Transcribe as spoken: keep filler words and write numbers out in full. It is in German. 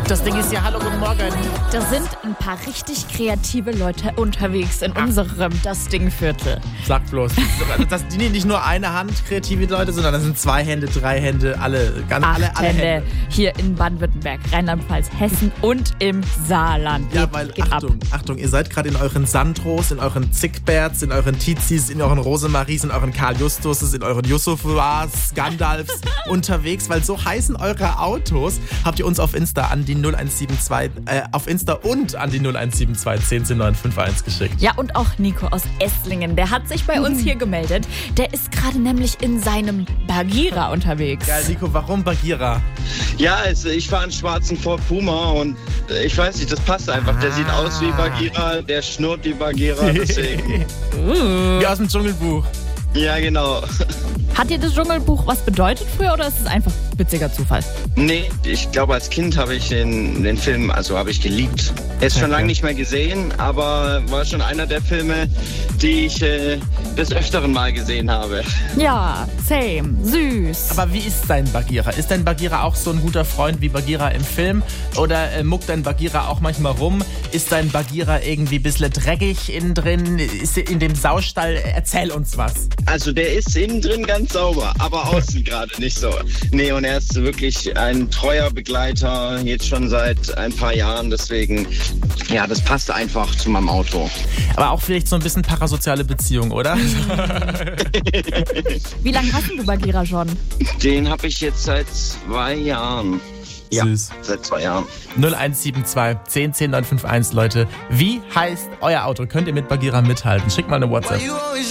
Das Ding ist ja, hallo, guten Morgen. Da sind ein paar richtig kreative Leute unterwegs in unserem Das Ding-Viertel. Sag bloß. Das sind nicht nur eine Hand kreative Leute, sondern das sind zwei Hände, drei Hände, alle. Ganz, Acht alle, alle Hände. Hände. Hier in Baden-Württemberg, Rheinland-Pfalz, Hessen und im Saarland. Ja, Geht, weil, geht Achtung, ab. Achtung, ihr seid gerade in euren Sandros, in euren Zickberts, in euren Tizis, in euren Rosemaries, in euren Karl Justuses, in euren Yusufuas, Gandalfs unterwegs, weil so heißen eure Autos. Habt ihr uns auf Insta an die null eins sieben zwei, äh, auf Insta und an die null eins sieben zwei eins null neun fünf eins geschickt. Ja, und auch Nico aus Esslingen, der hat sich bei uns hier gemeldet. Der ist gerade nämlich in seinem Bagheera unterwegs. Geil, Nico, warum Bagheera? Ja, also ich fahre einen schwarzen Ford Puma und äh, ich weiß nicht, das passt einfach. Der sieht aus wie Bagheera, der schnurrt wie Bagheera, deswegen. Wie aus dem Dschungelbuch. Ja, genau. Hat dir das Dschungelbuch was bedeutet früher oder ist es einfach witziger Zufall? Nee, ich glaube, als Kind habe ich den, den Film, also habe ich geliebt. Er ist schon Okay. lange nicht mehr gesehen, aber war schon einer der Filme, die ich äh, des Öfteren mal gesehen habe. Ja, same, süß. Aber wie ist dein Bagheera? Ist dein Bagheera auch so ein guter Freund wie Bagheera im Film? Oder äh, muckt dein Bagheera auch manchmal rum? Ist dein Bagheera irgendwie ein bisschen dreckig innen drin? Ist er in dem Saustall? Erzähl uns was. Also der ist innen drin ganz sauber, aber außen gerade nicht so. Nee, und er ist wirklich ein treuer Begleiter, jetzt schon seit ein paar Jahren. Deswegen, ja, das passt einfach zu meinem Auto. Aber auch vielleicht so ein bisschen parasoziale Beziehung, oder? Wie lange hast du Bagheera schon? Den habe ich jetzt seit zwei Jahren. Ja, Süß. seit zwei Jahren. null eins sieben zwei eins null neun fünf eins, Leute. Wie heißt euer Auto? Könnt ihr mit Bagheera mithalten? Schickt mal eine WhatsApp.